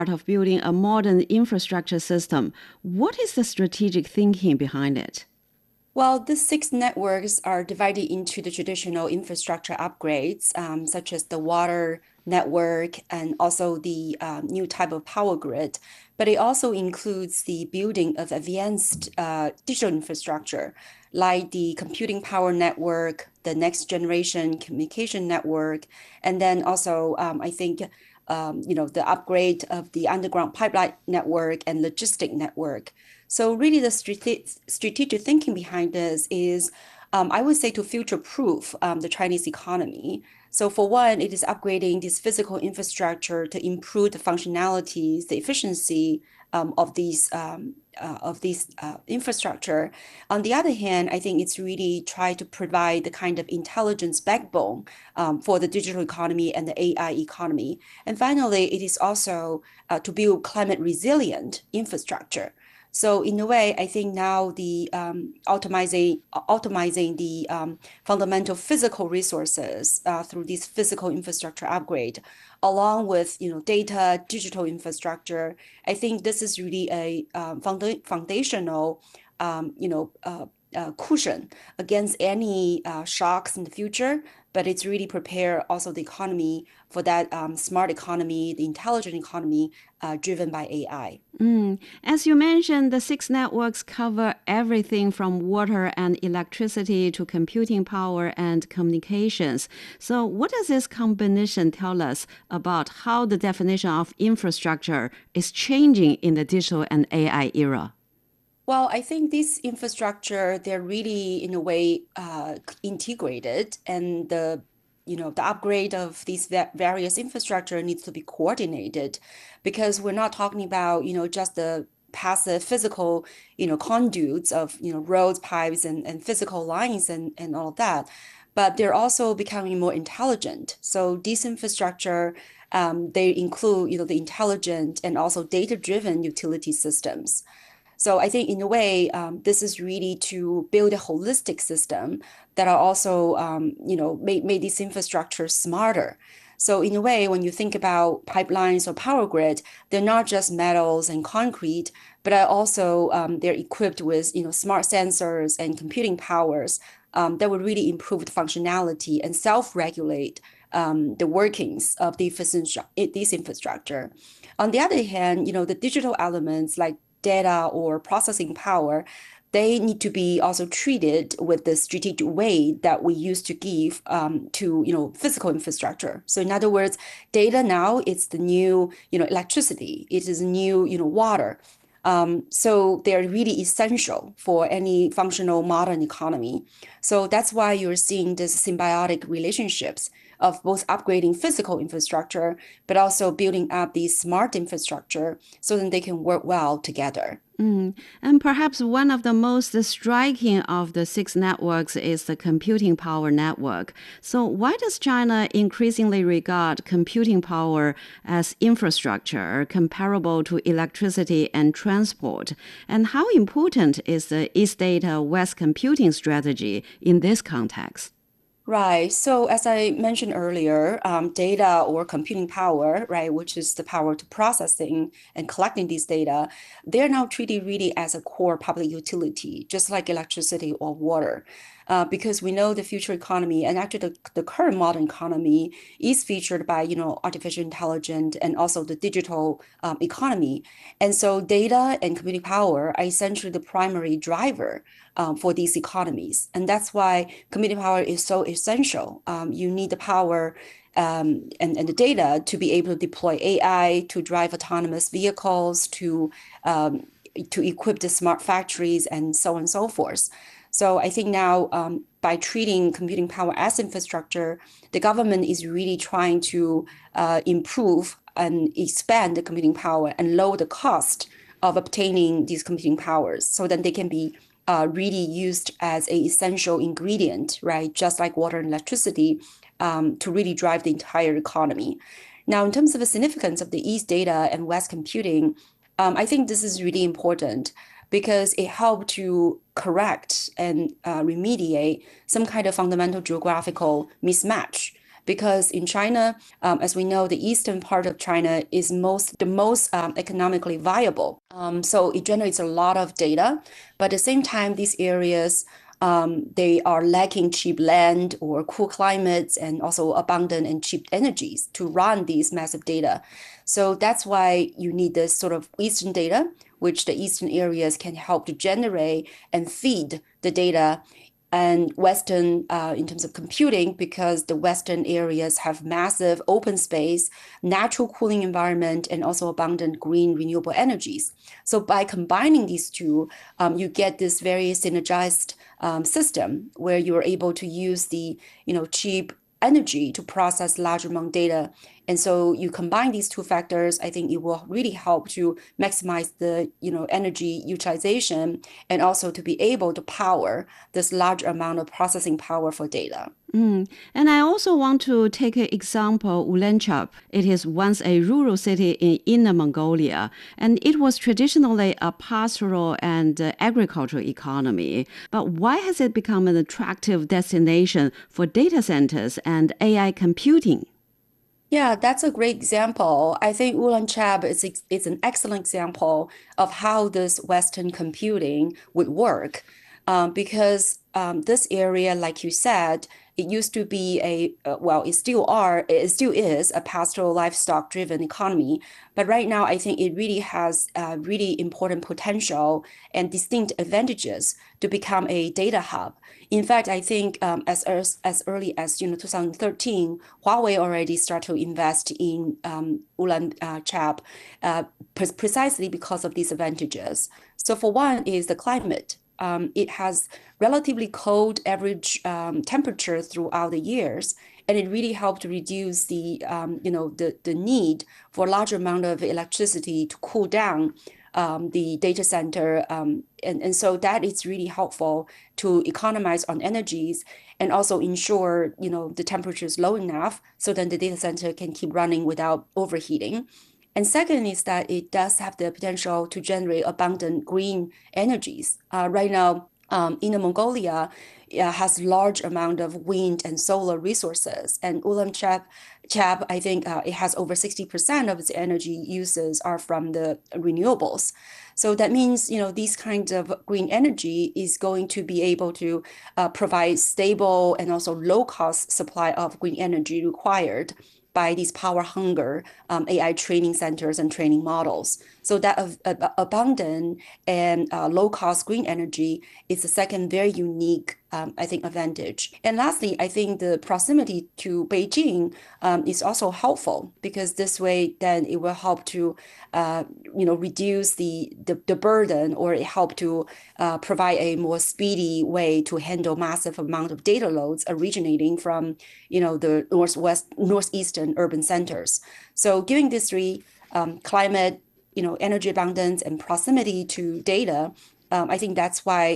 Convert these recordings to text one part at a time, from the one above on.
of building a modern infrastructure system. What is the strategic thinking behind it? Well, the six networks are divided into the traditional infrastructure upgrades, such as the water network and also the new type of power grid. But it also includes the building of advanced digital infrastructure, like the computing power network, the next generation communication network, and then also I think the upgrade of the underground pipeline network and logistic network. So really the strategic thinking behind this is, I would say to future-proof the Chinese economy. So for one, it is upgrading this physical infrastructure to improve the functionalities, the efficiency of these infrastructure. On the other hand, I think it's really try to provide the kind of intelligence backbone for the digital economy and the AI economy. And finally, it is also to build climate resilient infrastructure. So in a way, I think now the optimizing the fundamental physical resources through this physical infrastructure upgrade, along with data digital infrastructure. I think this is really a foundational cushion against any shocks in the future, but it's really prepare also the economy for that smart economy, the intelligent economy driven by AI. As you mentioned, the six networks cover everything from water and electricity to computing power and communications. So, what does this combination tell us about how the definition of infrastructure is changing in the digital and AI era? Well, I think this infrastructure, they're really in a way integrated, and the upgrade of these various infrastructure needs to be coordinated, because we're not talking about just the passive physical conduits of roads, pipes, and physical lines and all of that, but they're also becoming more intelligent. So this infrastructure, they include the intelligent and also data-driven utility systems. So I think in a way, this is really to build a holistic system that are also, made this infrastructure smarter. So in a way, when you think about pipelines or power grid, they're not just metals and concrete, but are also they're equipped with smart sensors and computing powers that would really improve the functionality and self-regulate the workings of this infrastructure. On the other hand, the digital elements like data or processing power, they need to be also treated with the strategic way that we used to give to physical infrastructure. So in other words, data now it's the new electricity, it is new water. So they're really essential for any functional modern economy. So that's why you're seeing this symbiotic relationships of both upgrading physical infrastructure, but also building up the smart infrastructure so that they can work well together. And perhaps one of the most striking of the six networks is the computing power network. So, why does China increasingly regard computing power as infrastructure comparable to electricity and transport? And how important is the East Data West computing strategy in this context? Right. So as I mentioned earlier, data or computing power, right, which is the power to processing and collecting these data, they're now treated really as a core public utility, just like electricity or water. Because we know the future economy and actually the current modern economy is featured by, artificial intelligence and also the digital economy. And so data and computing power are essentially the primary driver for these economies. And that's why computing power is so essential. You need the power and the data to be able to deploy AI, to drive autonomous vehicles, to equip the smart factories, and so on and so forth. So I think now by treating computing power as infrastructure, the government is really trying to improve and expand the computing power and lower the cost of obtaining these computing powers so that they can be really used as a essential ingredient, right? Just like water and electricity, to really drive the entire economy. Now, in terms of the significance of the East data and West computing, I think this is really important because it helped to correct and remediate some kind of fundamental geographical mismatch because in China, as we know, the eastern part of China is the most economically viable. So it generates a lot of data, but at the same time, these areas they are lacking cheap land or cool climates and also abundant and cheap energies to run these massive data. So that's why you need this sort of eastern data, which the eastern areas can help to generate and feed the data, and Western in terms of computing, because the Western areas have massive open space, natural cooling environment, and also abundant green renewable energies. So by combining these two, you get this very synergized system where you're able to use the cheap energy to process large amount of data. And so you combine these two factors, I think it will really help to maximize the energy utilization and also to be able to power this large amount of processing power for data. And I also want to take an example, Ulanqab. It is once a rural city in Inner Mongolia, and it was traditionally a pastoral and agricultural economy. But why has it become an attractive destination for data centers and AI computing? Yeah, that's a great example. I think Ulanqab is an excellent example of how this Western computing would work. Because this area, like you said, it used to be it still is a pastoral livestock driven economy. But right now, I think it really has really important potential and distinct advantages to become a data hub. In fact, I think as early as 2013, Huawei already started to invest in Ulanqab precisely because of these advantages. So for one is the climate. It has relatively cold average temperature throughout the years, and it really helped to reduce the need for a large amount of electricity to cool down the data center, and so that is really helpful to economize on energies and also ensure the temperature is low enough so that the data center can keep running without overheating. And second is that it does have the potential to generate abundant green energies. Right now, Inner Mongolia has large amount of wind and solar resources, and Ulanqab, I think it has over 60% of its energy uses are from the renewables. So that means, these kinds of green energy is going to be able to provide stable and also low cost supply of green energy required by these power hunger AI training centers and training models. So that abundant and low cost green energy is the second very unique, I think, advantage. And lastly, I think the proximity to Beijing is also helpful, because this way then it will help to reduce the burden, or it help to provide a more speedy way to handle massive amount of data loads originating from the northeastern urban centers. So giving these three, climate, energy abundance, and proximity to data, I think that's why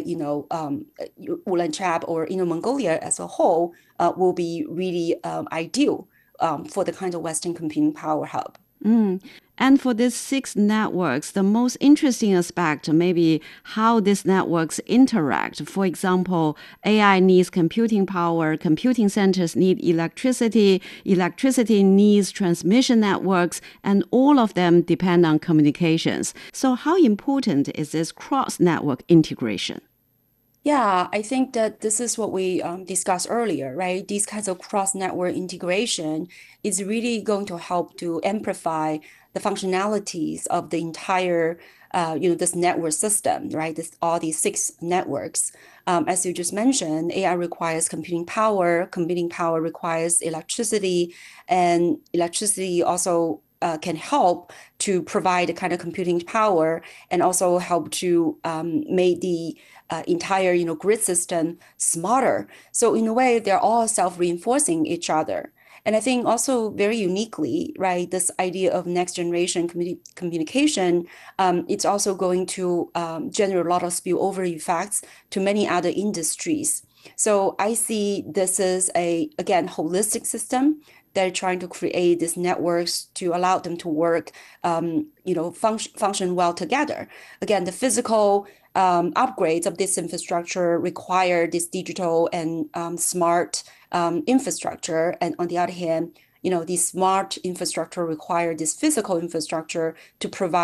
Ulanqab or Inner Mongolia as a whole will be really ideal for the kind of Western computing power hub. And for these 6 networks, the most interesting aspect may be how these networks interact. For example, AI needs computing power, computing centers need electricity, electricity needs transmission networks, and all of them depend on communications. So how important is this cross-network integration? Yeah, I think that this is what we discussed earlier, right? These kinds of cross-network integration is really going to help to amplify the functionalities of the entire, this network system, right? All these 6 networks. As you just mentioned, AI requires computing power requires electricity, and electricity also can help to provide the kind of computing power and also help to make the entire grid system smarter. So in a way, they're all self-reinforcing each other. And I think also very uniquely, right, this idea of next generation communication, it's also going to generate a lot of spillover effects to many other industries. So I see this as again, holistic system. They're trying to create these networks to allow them to work, function well together. Again, the physical upgrades of this infrastructure require this digital and smart infrastructure. And on the other hand, these smart infrastructure require this physical infrastructure to provide